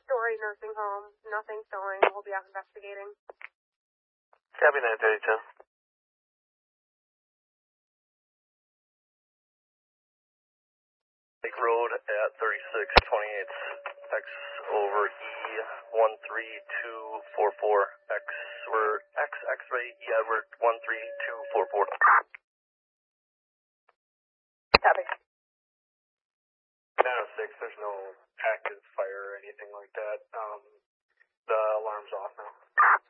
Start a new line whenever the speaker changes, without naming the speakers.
two-story nursing home. Nothing showing. We'll be out investigating.
Copy 932. Lake Road at 3628 X over E13244 X. We're X-ray E Edward 13244.
Copy.
906, there's no active fire or anything like that. The alarm's off now.